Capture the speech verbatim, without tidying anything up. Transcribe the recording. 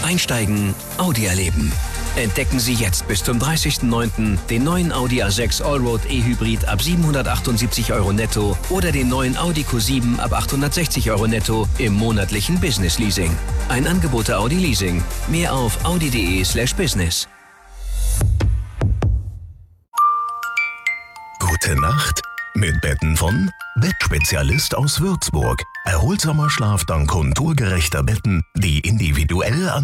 Einsteigen, Audi erleben. Entdecken Sie jetzt bis zum dreißigsten neunten den neuen Audi A sechs Allroad E-Hybrid ab siebenhundertachtundsiebzig Euro netto oder den neuen Audi Q sieben ab achthundertsechzig Euro netto im monatlichen Business Leasing. Ein Angebot der Audi Leasing. Mehr auf audi.de slash business. Gute Nacht mit Betten von Bettspezialist aus Würzburg. Erholsamer Schlaf dank konturgerechter Betten, die individuell an